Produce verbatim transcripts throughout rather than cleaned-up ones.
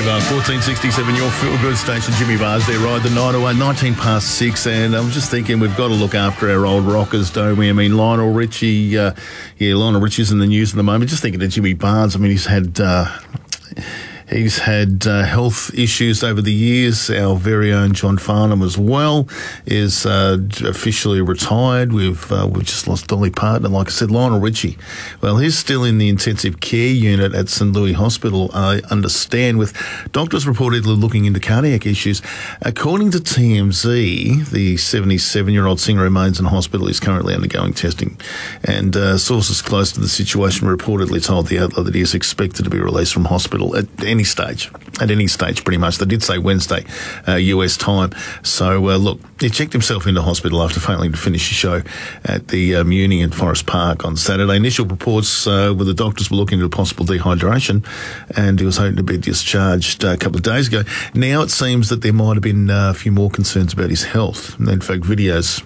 River, fourteen sixty-seven, your feel-good station. Jimmy Barrs there, Ride the Night Away, nineteen past six, and I'm just thinking we've got to look after our old rockers, don't we? I mean, Lionel Richie, uh, yeah, Lionel Richie's in the news at the moment. Just thinking of Jimmy Barrs. I mean, he's had... Uh, He's had uh, health issues over the years. Our very own John Farnham as well is uh, officially retired. We've uh, we've just lost Dolly Parton. Like I said, Lionel Richie, well, he's still in the intensive care unit at St Louis Hospital, I understand, with doctors reportedly looking into cardiac issues. According to T M Z, the seventy-seven-year-old singer remains in hospital. He's currently undergoing testing. And uh, sources close to the situation reportedly told the outlet that he is expected to be released from hospital at any stage, at any stage pretty much. They did say Wednesday, uh, U S time. So, uh, look, he checked himself into hospital after failing to finish his show at the uh, Muni in Forest Park on Saturday. Initial reports uh, where the doctors were looking at possible dehydration, and he was hoping to be discharged uh, a couple of days ago. Now it seems that there might have been uh, a few more concerns about his health. In fact, videos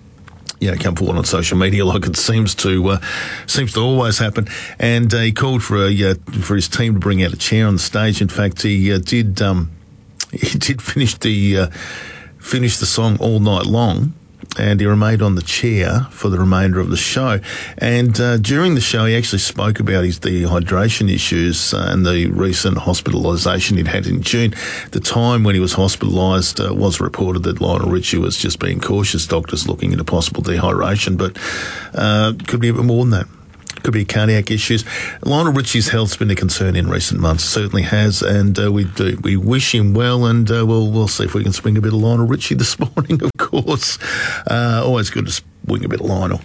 you know, come forward on social media like it seems to uh, seems to always happen. And uh, he called for a uh, for his team to bring out a chair on the stage. In fact, he uh, did um, he did finish the uh, finish the song all night long, and he remained on the chair for the remainder of the show. And uh, during the show, he actually spoke about his dehydration issues uh, and the recent hospitalisation he'd had in June. The time when he was hospitalised uh, was reported that Lionel Richie was just being cautious, doctors looking into possible dehydration, but uh, could be a bit more than that. Could be cardiac issues. Lionel Richie's health's been a concern in recent months, certainly has, and uh, we do, we wish him well, and uh, we'll we'll see if we can swing a bit of Lionel Richie this morning. Of course, uh, always good to swing a bit of Lionel.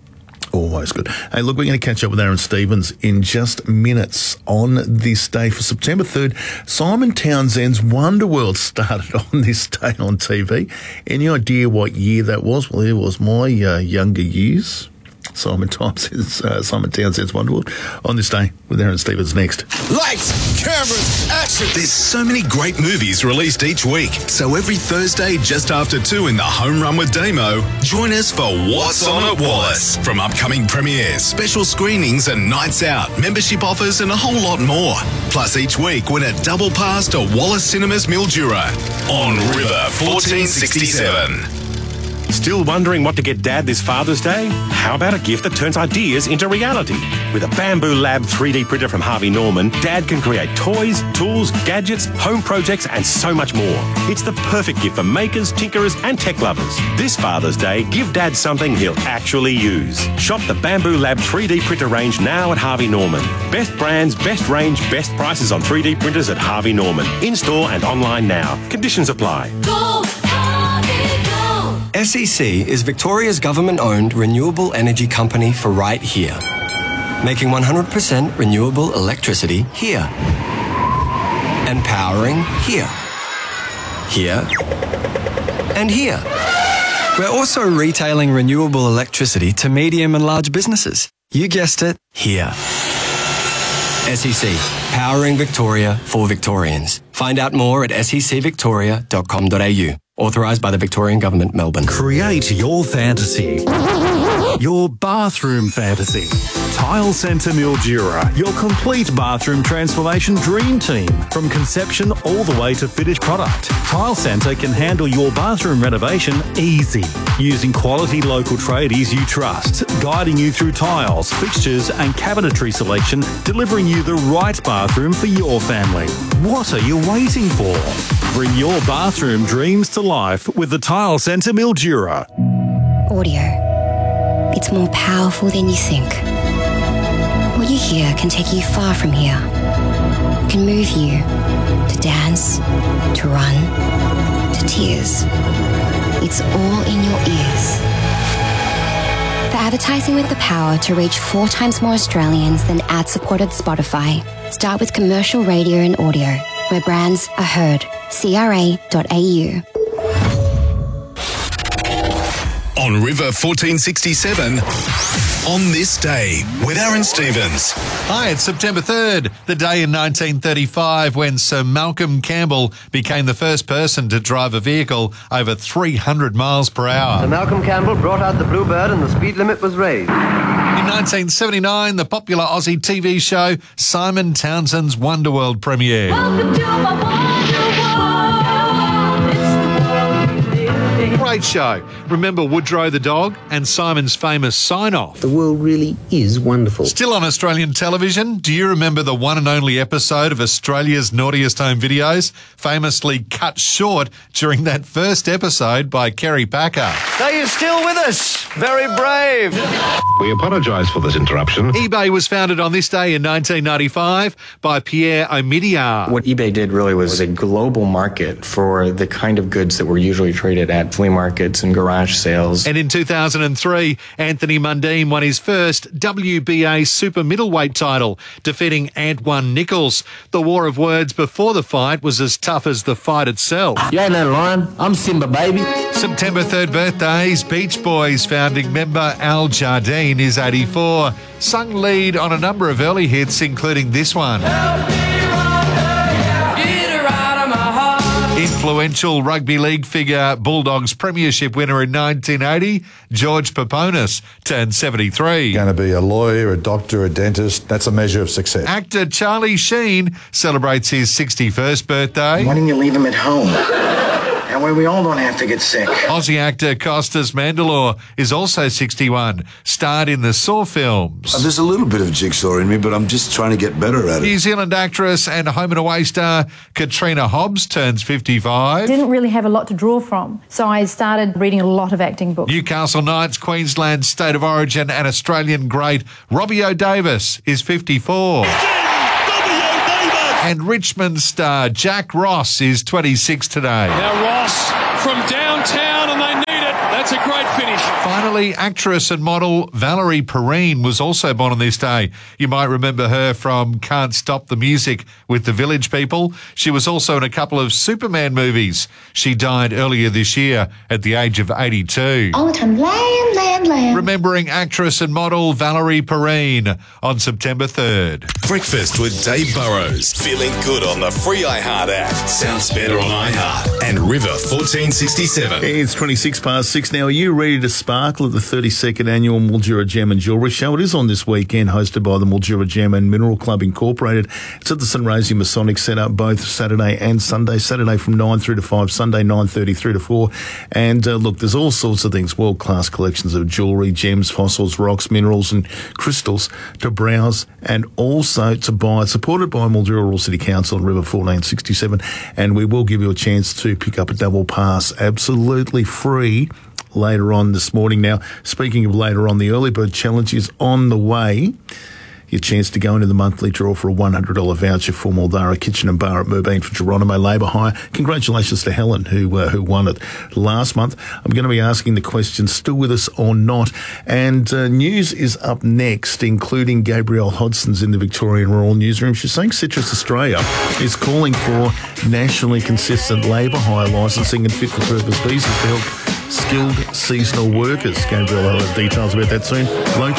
Always good. Hey, look, we're going to catch up with Aaron Stevens in just minutes on this day for September third. Simon Townsend's Wonderworld started on this day on T V. Any idea what year that was? Well, it was my uh, younger years. Simon Townsend's, uh, Simon Townsend's Wonderworld on this day with Aaron Stevens next. Lights, cameras, action. There's so many great movies released each week. So every Thursday just after two in the Home Run with Damo, join us for What's On at Wallace. From upcoming premieres, special screenings and nights out, membership offers and a whole lot more. Plus each week win a double pass to Wallace Cinemas Mildura on River fourteen sixty-seven. Still wondering what to get Dad this Father's Day? How about a gift that turns ideas into reality? With a Bamboo Lab three D printer from Harvey Norman, Dad can create toys, tools, gadgets, home projects and so much more. It's the perfect gift for makers, tinkerers and tech lovers. This Father's Day, give Dad something he'll actually use. Shop the Bamboo Lab three D printer range now at Harvey Norman. Best brands, best range, best prices on three D printers at Harvey Norman. In-store and online now. Conditions apply. Go, Harvey, go! S E C is Victoria's government-owned renewable energy company for right here. Making one hundred percent renewable electricity here. And powering here. Here. And here. We're also retailing renewable electricity to medium and large businesses. You guessed it, here. S E C, powering Victoria for Victorians. Find out more at s e c victoria dot com dot a u. Authorised by the Victorian Government, Melbourne. Create your fantasy. Your bathroom fantasy. Tile Centre Mildura, your complete bathroom transformation dream team. From conception all the way to finished product. Tile Centre can handle your bathroom renovation easy. Using quality local tradies you trust. Guiding you through tiles, fixtures and cabinetry selection. Delivering you the right bathroom for your family. What are you waiting for? Bring your bathroom dreams to life with the Tile Centre Mildura. Audio. It's more powerful than you think. What you hear can take you far from here. It can move you to dance, to run, to tears. It's all in your ears. For advertising with the power to reach four times more Australians than ad-supported Spotify, start with commercial radio and audio, where brands are heard. c r a dot a u. On River fourteen sixty-seven, on this day with Aaron Stevens. Hi, it's September third, the day in nineteen thirty-five when Sir Malcolm Campbell became the first person to drive a vehicle over three hundred miles per hour. Sir Malcolm Campbell brought out the Bluebird and the speed limit was raised. In nineteen seventy-nine, the popular Aussie T V show Simon Townsend's Wonderworld premiered. Welcome to my wonder world. It's the world we live in. Great show. Remember Woodrow the dog and Simon's famous sign-off. The world really is wonderful. Still on Australian television, do you remember the one and only episode of Australia's Naughtiest Home Videos, famously cut short during that first episode by Kerry Packer? Are you still with us? Very brave. We apologise for this interruption. eBay was founded on this day in nineteen ninety-five by Pierre Omidyar. What eBay did really was a global market for the kind of goods that were usually traded at flea markets and garage sales. And in two thousand three, Anthony Mundine won his first W B A super middleweight title, defeating Antwan Nichols. The war of words before the fight was as tough as the fight itself. You ain't no lion. I'm Simba, baby. September third birthdays, Beach Boys founding member Al Jardine is eighty-four. Sung lead on a number of early hits, including this one. Influential rugby league figure, Bulldogs premiership winner in nineteen eighty, George Peponis, turned seventy-three. Going to be a lawyer, a doctor, a dentist. That's a measure of success. Actor Charlie Sheen celebrates his sixty-first birthday. Why didn't you leave him at home? That way we all don't have to get sick. Aussie actor Costas Mandylor is also sixty-one, starred in the Saw films. Uh, there's a little bit of jigsaw in me, but I'm just trying to get better at it. New Zealand actress and Home and Away star Katrina Hobbs turns fifty-five. Didn't really have a lot to draw from, so I started reading a lot of acting books. Newcastle Knights, Queensland State of Origin and Australian great Robbie O'Davis is fifty-four. And Richmond star Jack Ross is twenty-six today. Now Ross from downtown, and they need it. That's a great finish. Finally, actress and model Valerie Perrine was also born on this day. You might remember her from Can't Stop the Music with the Village People. She was also in a couple of Superman movies. She died earlier this year at the age of eighty-two. All the time, land, land, land. Remembering actress and model Valerie Perrine on September third. Breakfast with Dave Burrows. Feeling good on the free iHeart app. Sounds better on iHeart. And River fourteen sixty-seven. It's twenty-six past six now. Are you ready to sparkle at the thirty-second annual Mildura Gem and Jewellery Show? It is on this weekend, hosted by the Mildura Gem and Mineral Club Incorporated. It's at the St Rosie Masonic Centre both Saturday and Sunday. Saturday from nine through to five, Sunday nine thirty through to four. And uh, look, there's all sorts of things, world-class collections of jewellery, gems, fossils, rocks, minerals and crystals to browse and also to buy. It's supported by Mildura Rural City Council and River fourteen sixty-seven, and we will give you a chance to pick up a double pass absolutely free later on this morning. Now, speaking of later on, the Early Bird Challenge is on the way. Your chance to go into the monthly draw for a one hundred dollars voucher for Muldara Kitchen and Bar at Moorbeen for Geronimo Labour Hire. Congratulations to Helen, who uh, who won it last month. I'm going to be asking the question, still with us or not? And uh, news is up next, including Gabrielle Hodson's in the Victorian Rural Newsroom. She's saying Citrus Australia is calling for nationally consistent labour hire licensing and fit-for-purpose visas to help skilled seasonal workers. Gabrielle will have details about that soon. Local